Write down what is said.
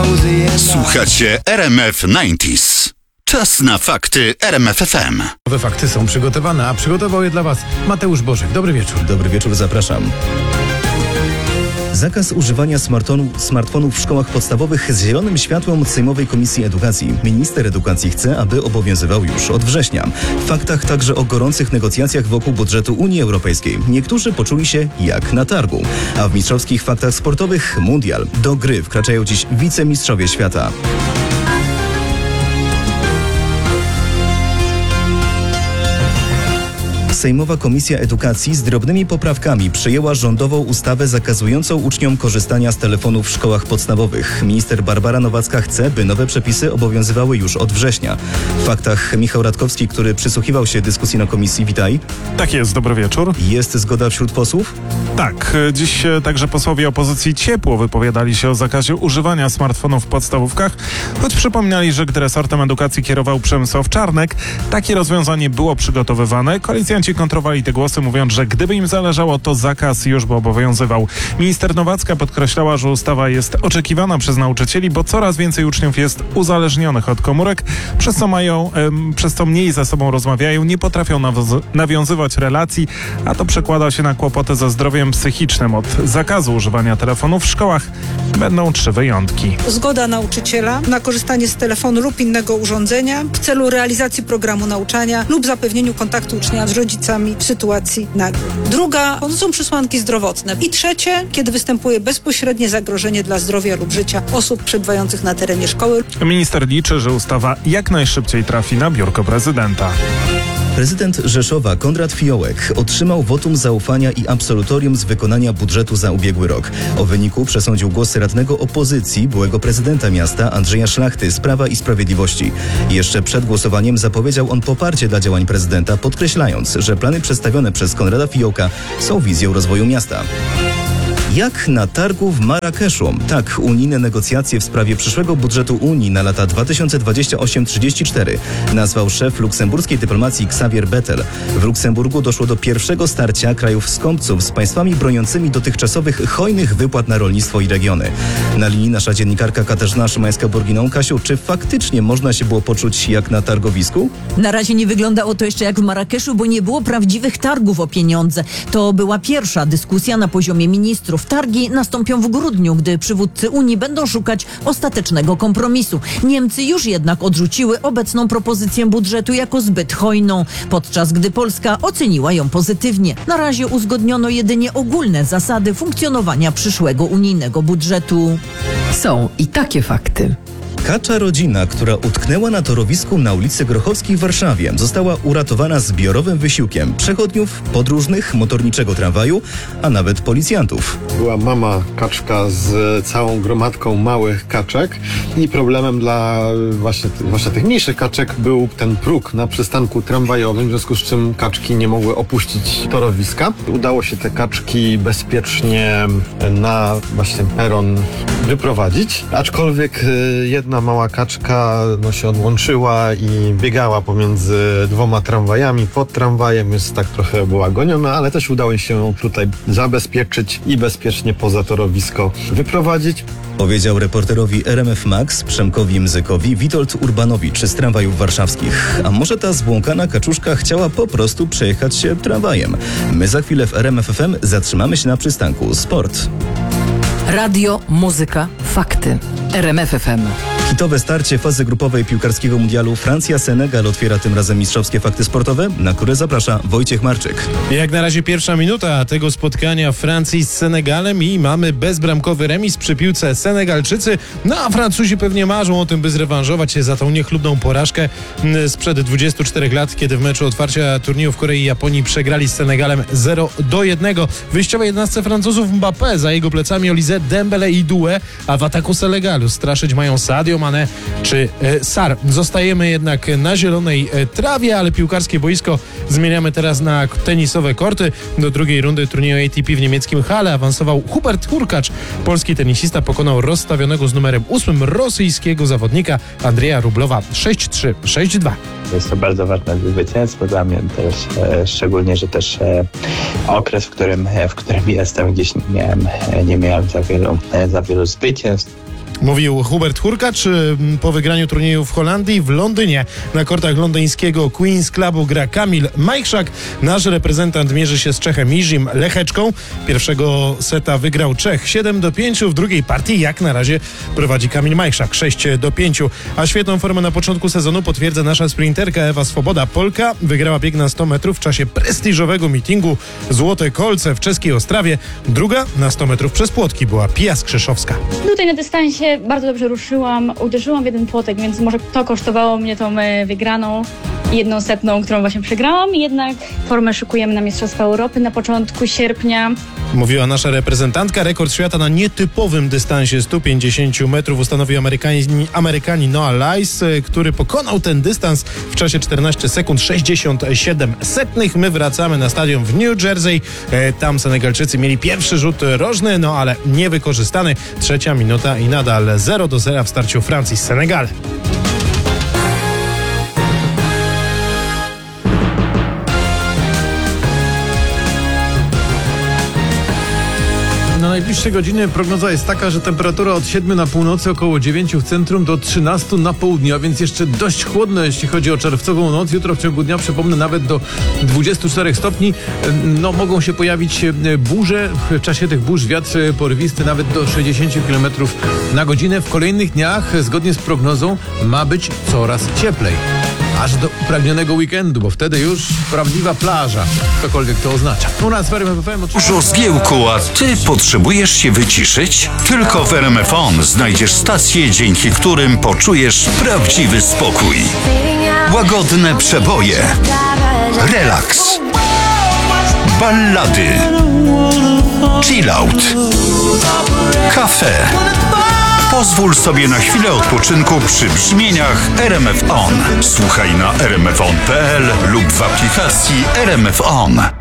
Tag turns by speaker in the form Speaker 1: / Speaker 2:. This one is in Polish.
Speaker 1: Słuchacie RMF 90s. Czas na fakty RMF FM.
Speaker 2: Nowe fakty są przygotowane, a przygotował je dla Was Mateusz Bożek. Dobry wieczór.
Speaker 3: Dobry wieczór, zapraszam. Zakaz używania smartfonów w szkołach podstawowych z zielonym światłem od Sejmowej Komisji Edukacji. Minister edukacji chce, aby obowiązywał już od września. W faktach także o gorących negocjacjach wokół budżetu Unii Europejskiej. Niektórzy poczuli się jak na targu. A w mistrzowskich faktach sportowych mundial. Do gry wkraczają dziś wicemistrzowie świata. Sejmowa Komisja Edukacji z drobnymi poprawkami przyjęła rządową ustawę zakazującą uczniom korzystania z telefonów w szkołach podstawowych. Minister Barbara Nowacka chce, by nowe przepisy obowiązywały już od września. W faktach Michał Radkowski, który przysłuchiwał się dyskusji na komisji. Witaj.
Speaker 4: Tak jest, dobry wieczór.
Speaker 3: Jest zgoda wśród posłów?
Speaker 4: Tak, dziś także posłowie opozycji ciepło wypowiadali się o zakazie używania smartfonów w podstawówkach, choć przypominali, że gdy resortem edukacji kierował Przemysław Czarnek, takie rozwiązanie było przygotowywane. Koalicjanci kontrowali te głosy, mówiąc, że gdyby im zależało, to zakaz już by obowiązywał. Minister Nowacka podkreślała, że ustawa jest oczekiwana przez nauczycieli, bo coraz więcej uczniów jest uzależnionych od komórek, przez co mniej ze sobą rozmawiają, nie potrafią nawiązywać relacji, a to przekłada się na kłopoty ze zdrowiem psychicznym. Od zakazu używania telefonów w szkołach będą 3 wyjątki.
Speaker 5: Zgoda nauczyciela na korzystanie z telefonu lub innego urządzenia w celu realizacji programu nauczania lub zapewnieniu kontaktu ucznia z rodzicami w sytuacji nagłej. Druga, to są przesłanki zdrowotne. I trzecie, kiedy występuje bezpośrednie zagrożenie dla zdrowia lub życia osób przebywających na terenie szkoły.
Speaker 4: Minister liczy, że ustawa jak najszybciej trafi na biurko prezydenta.
Speaker 3: Prezydent Rzeszowa Konrad Fiołek otrzymał wotum zaufania i absolutorium z wykonania budżetu za ubiegły rok. O wyniku przesądził głos radnego opozycji, byłego prezydenta miasta Andrzeja Szlachty z Prawa i Sprawiedliwości. Jeszcze przed głosowaniem zapowiedział on poparcie dla działań prezydenta, podkreślając, że plany przedstawione przez Konrada Fiołka są wizją rozwoju miasta. Jak na targu w Marrakeszu. Tak, unijne negocjacje w sprawie przyszłego budżetu Unii na lata 2028-34 nazwał szef luksemburskiej dyplomacji Xavier Bettel. W Luksemburgu doszło do pierwszego starcia krajów skąpców z państwami broniącymi dotychczasowych hojnych wypłat na rolnictwo i regiony. Na linii nasza dziennikarka Katarzyna Szymańska-Borginą. Kasiu, czy faktycznie można się było poczuć jak na targowisku?
Speaker 6: Na razie nie wyglądało to jeszcze jak w Marrakeszu, bo nie było prawdziwych targów o pieniądze. To była pierwsza dyskusja na poziomie ministrów. Targi nastąpią w grudniu, gdy przywódcy Unii będą szukać ostatecznego kompromisu. Niemcy już jednak odrzuciły obecną propozycję budżetu jako zbyt hojną, podczas gdy Polska oceniła ją pozytywnie. Na razie uzgodniono jedynie ogólne zasady funkcjonowania przyszłego unijnego budżetu.
Speaker 7: Są i takie fakty.
Speaker 3: Kacza rodzina, która utknęła na torowisku na ulicy Grochowskiej w Warszawie, została uratowana zbiorowym wysiłkiem przechodniów, podróżnych, motorniczego tramwaju, a nawet policjantów.
Speaker 8: Była mama kaczka z całą gromadką małych kaczek i problemem dla właśnie tych mniejszych kaczek był ten próg na przystanku tramwajowym, w związku z czym kaczki nie mogły opuścić torowiska. Udało się te kaczki bezpiecznie na właśnie peron wyprowadzić, aczkolwiek jedna mała kaczka się odłączyła i biegała pomiędzy 2 tramwajami, pod tramwajem, więc tak trochę była goniona, ale też udało się ją tutaj zabezpieczyć i bezpiecznie poza torowisko wyprowadzić.
Speaker 3: Powiedział reporterowi RMF Max Przemkowi Mzykowi Witold Urbanowicz z tramwajów warszawskich. A może ta zbłąkana kaczuszka chciała po prostu przejechać się tramwajem? My za chwilę w RMF FM zatrzymamy się na przystanku Sport.
Speaker 7: Radio, muzyka, fakty. RMF FM.
Speaker 3: Hitowe starcie fazy grupowej piłkarskiego mundialu Francja-Senegal otwiera tym razem mistrzowskie fakty sportowe, na które zaprasza Wojciech Marczyk.
Speaker 9: Jak na razie pierwsza minuta tego spotkania Francji z Senegalem i mamy bezbramkowy remis przy piłce Senegalczycy. No a Francuzi pewnie marzą o tym, by zrewanżować się za tą niechlubną porażkę sprzed 24 lat, kiedy w meczu otwarcia turnieju w Korei i Japonii przegrali z Senegalem 0-1. W wyjściowej 11 Francuzów Mbappé, za jego plecami Olise, Dembele i Doué, a w ataku Senegalu straszyć mają Sadio Mané czy Sarr. Zostajemy jednak na zielonej trawie, ale piłkarskie boisko zmieniamy teraz na tenisowe korty. Do drugiej rundy turnieju ATP w niemieckim Halle awansował Hubert Hurkacz. Polski tenisista pokonał rozstawionego z numerem 8 rosyjskiego zawodnika Andrzeja Rublowa 6-3, 6-2.
Speaker 10: Jest to bardzo ważne zwycięstwo dla mnie też, szczególnie, że też okres, w którym jestem, gdzieś nie miałem za wielu zwycięstw.
Speaker 9: Mówił Hubert Hurkacz po wygraniu turnieju w Holandii. W Londynie na kortach londyńskiego Queen's Clubu gra Kamil Majchrzak. Nasz reprezentant mierzy się z Czechem Jiřím Lecheczką. Pierwszego seta wygrał Czech 7-5. W drugiej partii jak na razie prowadzi Kamil Majchrzak 6-5. A świetną formę na początku sezonu potwierdza nasza sprinterka Ewa Swoboda. Polka wygrała bieg na 100 metrów w czasie prestiżowego meetingu Złote Kolce w czeskiej Ostrawie. Druga na 100 metrów przez płotki była Pia Skrzeszowska.
Speaker 11: Tutaj na dystansie bardzo dobrze ruszyłam, uderzyłam w jeden płotek, więc może to kosztowało mnie tą wygraną 100, którą właśnie przegrałam. Jednak formę szykujemy na Mistrzostwa Europy na początku sierpnia.
Speaker 9: Mówiła nasza reprezentantka. Rekord świata na nietypowym dystansie 150 metrów ustanowił Amerykanin Noah Lyles, który pokonał ten dystans w czasie 14 sekund 67 setnych. My wracamy na stadion w New Jersey. Tam Senegalczycy mieli pierwszy rzut rożny, no ale niewykorzystany. 3. minuta i nadal 0-0 w starciu Francji z Senegalem.
Speaker 2: Na najbliższe godziny prognoza jest taka, że temperatura od 7 na północy, około 9 w centrum do 13 na południu, a więc jeszcze dość chłodno, jeśli chodzi o czerwcową noc. Jutro w ciągu dnia, przypomnę, nawet do 24 stopni. No, mogą się pojawić burze. W czasie tych burz wiatr porywisty nawet do 60 km na godzinę. W kolejnych dniach, zgodnie z prognozą, ma być coraz cieplej. Aż do upragnionego weekendu, bo wtedy już prawdziwa plaża. Cokolwiek to oznacza. U nas w RMF FM
Speaker 1: Dużo zgiełku, a ty potrzebujesz się wyciszyć? Tylko w RMF On znajdziesz stacje, dzięki którym poczujesz prawdziwy spokój. Łagodne przeboje, relaks, ballady, chillout, kafe. Pozwól sobie na chwilę odpoczynku przy brzmieniach RMF On. Słuchaj na rmfon.pl lub w aplikacji RMF On.